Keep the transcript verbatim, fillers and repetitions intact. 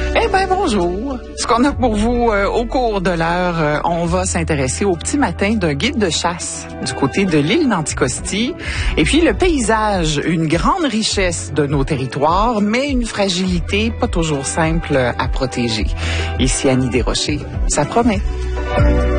Eh bien, bonjour. Ce qu'on a pour vous euh, au cours de l'heure, euh, on va s'intéresser au petit matin d'un guide de chasse du côté de l'île d'Anticosti. Et puis, le paysage, une grande richesse de nos territoires, mais une fragilité pas toujours simple à protéger. Ici, Annie Desrochers, ça promet.